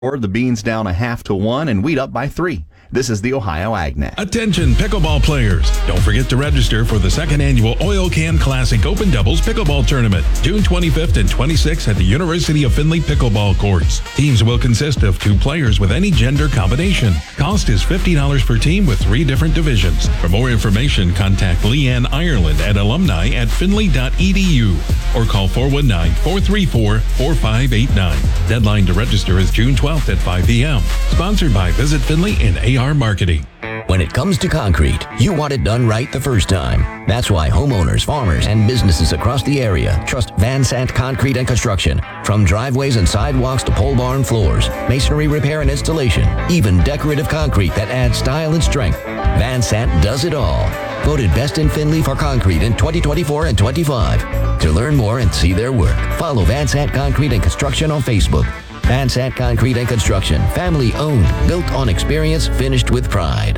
Or the Beans down 0.5 to 1 and Wheat up by 3. This is the Ohio AgNet. Attention pickleball players. Don't forget to register for the second annual Oil Can Classic Open Doubles Pickleball Tournament, June 25th and 26th at the University of Findlay Pickleball Courts. Teams will consist of 2 players with any gender combination. Cost is $50 per team with 3 different divisions. For more information, contact Leanne Ireland at alumni@findlay.edu or call 419-434-4589. Deadline to register is June 12th at 5 p.m. Sponsored by Visit Findlay and AR Marketing. When it comes to concrete, you want it done right the first time. That's why homeowners, farmers, and businesses across the area trust Van Sant Concrete and Construction. From driveways and sidewalks to pole barn floors, masonry repair and installation, even decorative concrete that adds style and strength, Van Sant does it all. Voted best in Findlay for concrete in 2024 and 25. To learn more and see their work, follow Van Sant Concrete and Construction on Facebook. Van Sant Concrete and Construction, family owned, built on experience, finished with pride.